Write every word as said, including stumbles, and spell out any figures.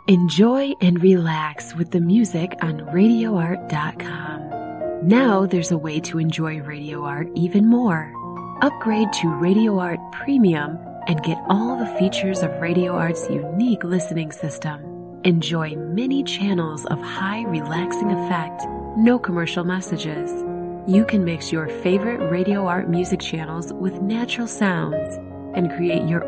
Enjoy and relax with the music on radio art dot com. Now there's a way to enjoy Radio Art even more. Upgrade to Radio Art Premium and get all the features of Radio Art's unique listening system. Enjoy many channels of high relaxing effect, no commercial messages. You can mix your favorite Radio Art music channels with natural sounds and create your